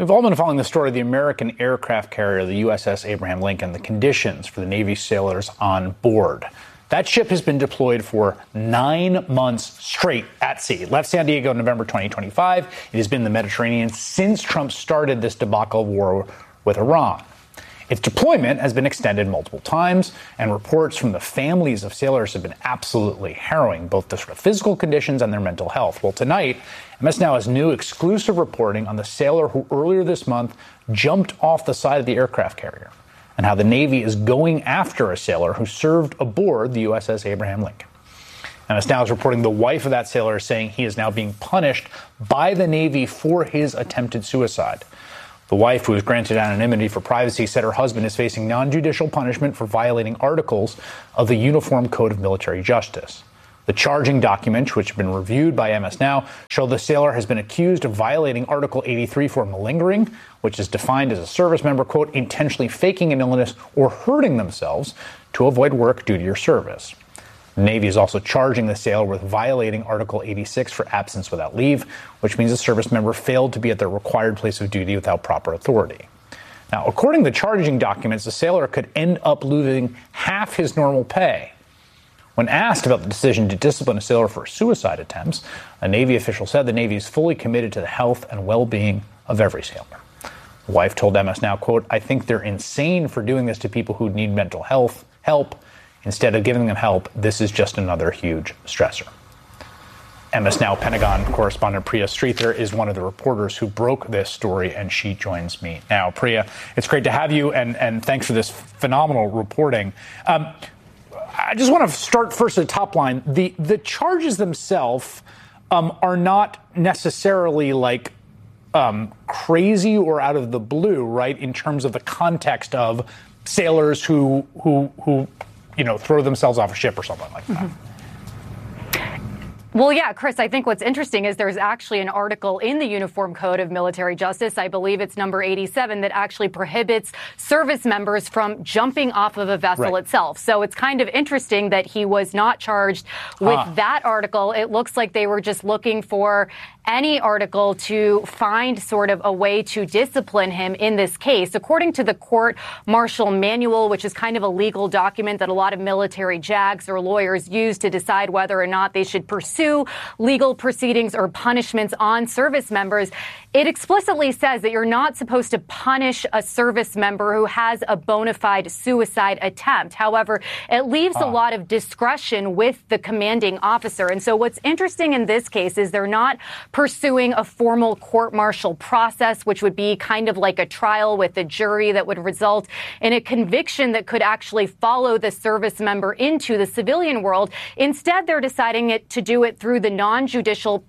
We've all been following the story of the American aircraft carrier, the USS Abraham Lincoln, the conditions for the Navy sailors on board. That ship has been deployed for 9 months straight at sea. It left San Diego in November 2025. It has been in the Mediterranean since Trump started this debacle of war with Iran. Its deployment has been extended multiple times, and reports from the families of sailors have been absolutely harrowing, both the sort of physical conditions and their mental health. Well, tonight, MS Now has new exclusive reporting on the sailor who earlier this month jumped off the side of the aircraft carrier, and how the Navy is going after a sailor who served aboard the USS Abraham Lincoln. MS Now is reporting the wife of that sailor is saying he is now being punished by the Navy for his attempted suicide. The wife, who was granted anonymity for privacy, said her husband is facing non-judicial punishment for violating articles of the Uniform Code of Military Justice. The charging documents, which have been reviewed by MS Now, show the sailor has been accused of violating Article 83 for malingering, which is defined as a service member, quote, intentionally faking an illness or hurting themselves to avoid work, duty, or service. The Navy is also charging the sailor with violating Article 86 for absence without leave, which means a service member failed to be at their required place of duty without proper authority. Now, according to the charging documents, the sailor could end up losing half his normal pay. When asked about the decision to discipline a sailor for suicide attempts, a Navy official said the Navy is fully committed to the health and well-being of every sailor. The wife told MS Now, quote, I think they're insane for doing this to people who need mental health help. Instead of giving them help, this is just another huge stressor. MS Now Pentagon correspondent Priya Sridhar is one of the reporters who broke this story, and she joins me now. Priya, it's great to have you, and thanks for this phenomenal reporting. I just want to start first at the top line. The charges themselves are not necessarily like crazy or out of the blue, right? In terms of the context of sailors who throw themselves off a ship or something like that. Mm-hmm. Well, yeah, Chris, I think what's interesting is there's actually an article in the Uniform Code of Military Justice, I believe it's number 87, that actually prohibits service members from jumping off of a vessel itself. So it's kind of interesting that he was not charged with that article. It looks like they were just looking for any article to find sort of a way to discipline him in this case. According to the court martial manual, which is kind of a legal document that a lot of military JAGs or lawyers use to decide whether or not they should pursue legal proceedings or punishments on service members, it explicitly says that you're not supposed to punish a service member who has a bona fide suicide attempt. However, it leaves a lot of discretion with the commanding officer. And so what's interesting in this case is they're not pursuing a formal court-martial process, which would be kind of like a trial with a jury that would result in a conviction that could actually follow the service member into the civilian world. Instead, they're deciding to do it through the non-judicial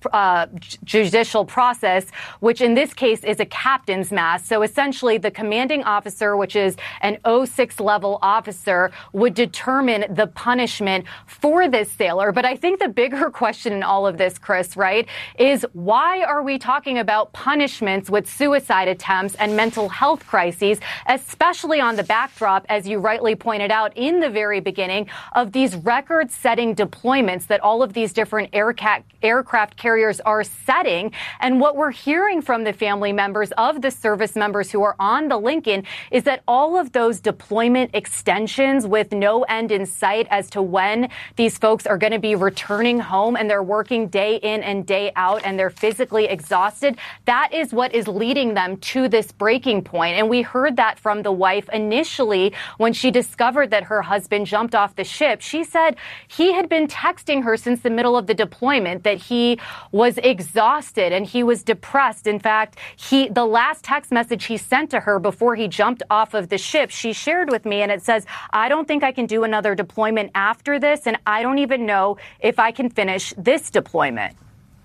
judicial process, which in this case is a captain's mast. So essentially, the commanding officer, which is an 06 level officer, would determine the punishment for this sailor. But I think the bigger question in all of this, Chris, right, is why are we talking about punishments with suicide attempts and mental health crises, especially on the backdrop, as you rightly pointed out in the very beginning, of these record-setting deployments that all of these different aircraft carriers are setting? And what we're hearing from the family members of the service members who are on the Lincoln is that all of those deployment extensions with no end in sight as to when these folks are going to be returning home, and they're working day in and day out, and they're physically exhausted, that is what is leading them to this breaking point. And we heard that from the wife initially when she discovered that her husband jumped off the ship. She said he had been texting her since the middle of the deployment that he was exhausted and he was depressed. In fact, the last text message he sent to her before he jumped off of the ship, she shared with me, and it says, I don't think I can do another deployment after this, and I don't even know if I can finish this deployment.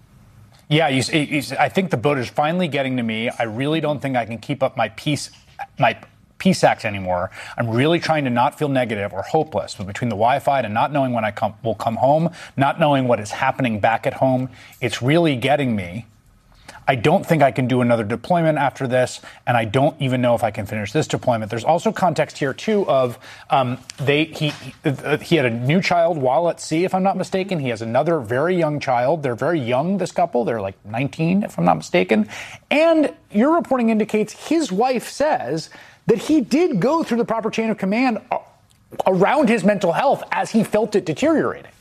Yeah, I think the boat is finally getting to me. I really don't think I can keep up my peace act anymore. I'm really trying to not feel negative or hopeless. But between the Wi-Fi and not knowing when I will come home, not knowing what is happening back at home, it's really getting me. I don't think I can do another deployment after this, and I don't even know if I can finish this deployment. There's also context here, too, of he had a new child while at sea, if I'm not mistaken. He has another very young child. They're very young, this couple. They're like 19, if I'm not mistaken. And your reporting indicates his wife says that he did go through the proper chain of command around his mental health as he felt it deteriorating.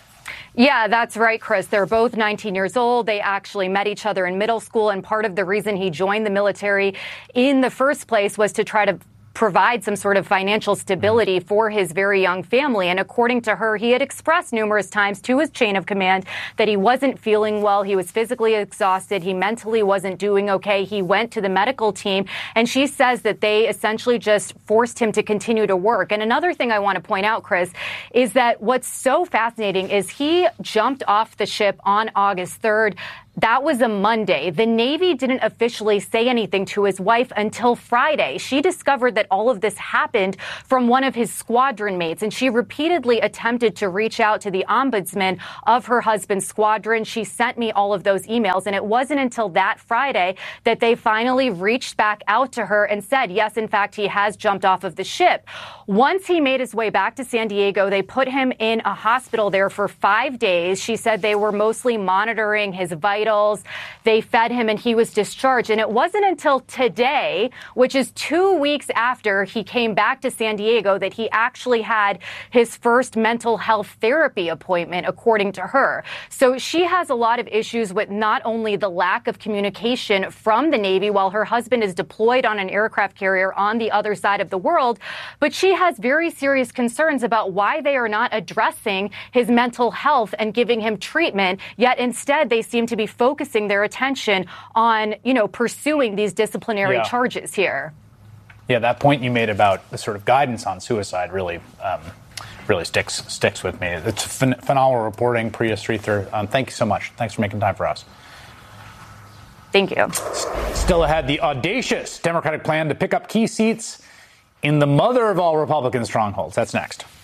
Yeah, that's right, Chris. They're both 19 years old. They actually met each other in middle school. And part of the reason he joined the military in the first place was to try to provide some sort of financial stability for his very young family. And according to her, he had expressed numerous times to his chain of command that he wasn't feeling well. He was physically exhausted. He mentally wasn't doing okay. He went to the medical team, and she says that they essentially just forced him to continue to work. And another thing I want to point out, Chris, is that what's so fascinating is he jumped off the ship on August 3rd. That was a Monday. The Navy didn't officially say anything to his wife until Friday. She discovered that all of this happened from one of his squadron mates, and she repeatedly attempted to reach out to the ombudsman of her husband's squadron. She sent me all of those emails, and it wasn't until that Friday that they finally reached back out to her and said, yes, in fact, he has jumped off of the ship. Once he made his way back to San Diego, they put him in a hospital there for 5 days. She said they were mostly monitoring his vitals. They fed him and he was discharged. And it wasn't until today, which is 2 weeks after he came back to San Diego, that he actually had his first mental health therapy appointment, according to her. So she has a lot of issues with not only the lack of communication from the Navy while her husband is deployed on an aircraft carrier on the other side of the world, but she has very serious concerns about why they are not addressing his mental health and giving him treatment. Yet instead, they seem to be focusing their attention on, pursuing these disciplinary charges here. Yeah, that point you made about the sort of guidance on suicide really sticks with me. It's phenomenal reporting, Priya Sridhar. Thank you so much. Thanks for making time for us. Thank you. Still ahead, the audacious Democratic plan to pick up key seats in the mother of all Republican strongholds. That's next.